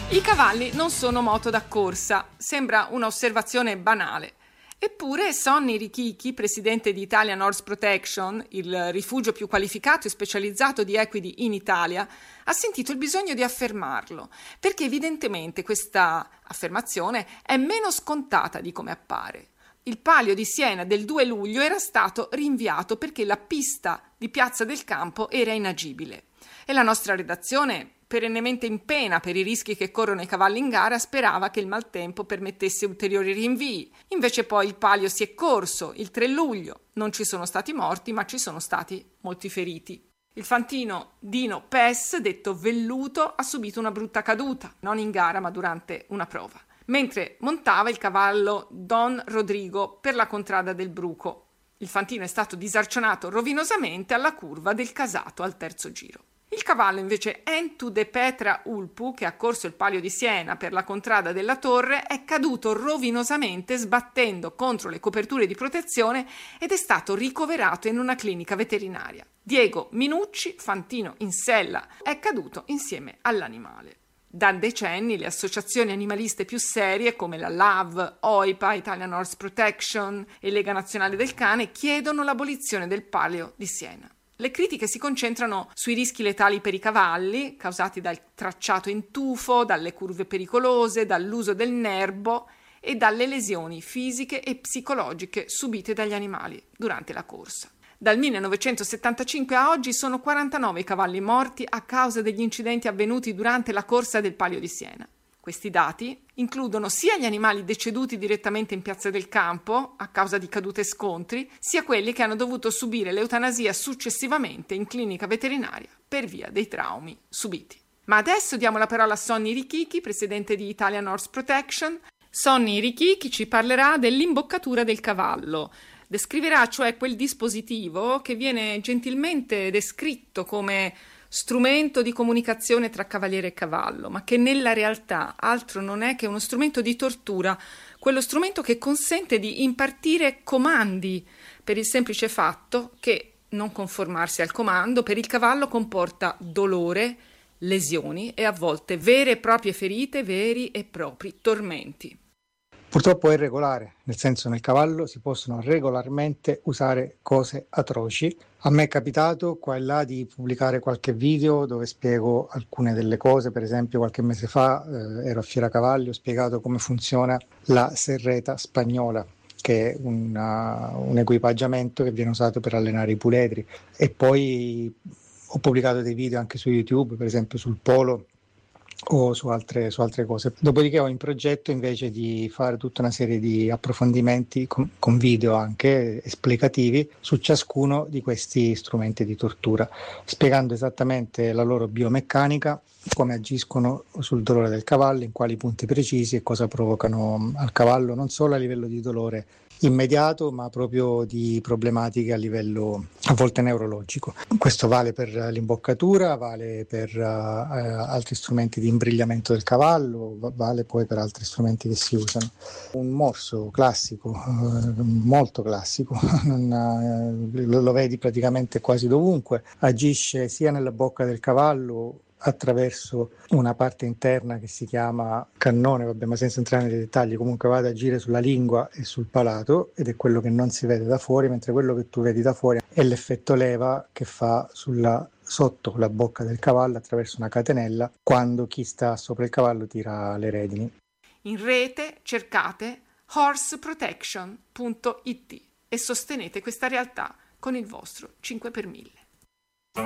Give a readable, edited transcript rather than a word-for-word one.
I cavalli non sono moto da corsa, sembra un'osservazione banale. Eppure Sonny Richichi, presidente di Italian Horse Protection, il rifugio più qualificato e specializzato di equidi in Italia, ha sentito il bisogno di affermarlo, perché evidentemente questa affermazione è meno scontata di come appare. Il Palio di Siena del 2 luglio era stato rinviato perché la pista di Piazza del Campo era inagibile. E la nostra redazione, perennemente in pena per i rischi che corrono i cavalli in gara, sperava che il maltempo permettesse ulteriori rinvii. Invece poi il palio si è corso il 3 luglio. Non ci sono stati morti, ma ci sono stati molti feriti. Il fantino Dino Pes, detto Velluto, ha subito una brutta caduta, non in gara ma durante una prova, mentre montava il cavallo Don Rodrigo per la contrada del Bruco. Il fantino è stato disarcionato rovinosamente alla curva del Casato al terzo giro. Il cavallo invece Entu de Petra Ulpu, che ha corso il Palio di Siena per la contrada della Torre, è caduto rovinosamente sbattendo contro le coperture di protezione ed è stato ricoverato in una clinica veterinaria. Diego Minucci, fantino in sella, è caduto insieme all'animale. Da decenni le associazioni animaliste più serie come la LAV, OIPA, Italian Horse Protection e Lega Nazionale del Cane chiedono l'abolizione del Palio di Siena. Le critiche si concentrano sui rischi letali per i cavalli, causati dal tracciato in tufo, dalle curve pericolose, dall'uso del nerbo e dalle lesioni fisiche e psicologiche subite dagli animali durante la corsa. Dal 1975 a oggi sono 49 i cavalli morti a causa degli incidenti avvenuti durante la corsa del Palio di Siena. Questi dati includono sia gli animali deceduti direttamente in Piazza del Campo a causa di cadute e scontri, sia quelli che hanno dovuto subire l'eutanasia successivamente in clinica veterinaria per via dei traumi subiti. Ma adesso diamo la parola a Sonny Richichi, presidente di Italian Horse Protection. Sonny Richichi ci parlerà dell'imboccatura del cavallo. Descriverà cioè quel dispositivo che viene gentilmente descritto come strumento di comunicazione tra cavaliere e cavallo, ma che nella realtà altro non è che uno strumento di tortura, quello strumento che consente di impartire comandi per il semplice fatto che non conformarsi al comando per il cavallo comporta dolore, lesioni e a volte vere e proprie ferite, veri e propri tormenti. Purtroppo è regolare, nel senso nel cavallo si possono regolarmente usare cose atroci. A me è capitato qua e là di pubblicare qualche video dove spiego alcune delle cose, per esempio qualche mese fa ero a Fiera Cavalli, ho spiegato come funziona la serreta spagnola, che è un equipaggiamento che viene usato per allenare i puledri, e poi ho pubblicato dei video anche su YouTube, per esempio sul polo o su altre cose. Dopodiché ho in progetto invece di fare tutta una serie di approfondimenti con video anche esplicativi su ciascuno di questi strumenti di tortura, spiegando esattamente la loro biomeccanica, come agiscono sul dolore del cavallo, in quali punti precisi e cosa provocano al cavallo, non solo a livello di dolore immediato, ma proprio di problematiche a livello a volte neurologico. Questo vale per l'imboccatura, vale per altri strumenti di imbrigliamento del cavallo, vale poi per altri strumenti che si usano. Un morso classico, molto classico, lo vedi praticamente quasi dovunque, agisce sia nella bocca del cavallo attraverso una parte interna che si chiama cannone, ma senza entrare nei dettagli, comunque va ad agire sulla lingua e sul palato, ed è quello che non si vede da fuori, mentre quello che tu vedi da fuori è l'effetto leva che fa sotto la bocca del cavallo attraverso una catenella quando chi sta sopra il cavallo tira le redini. In rete cercate horseprotection.it e sostenete questa realtà con il vostro 5 per 1000.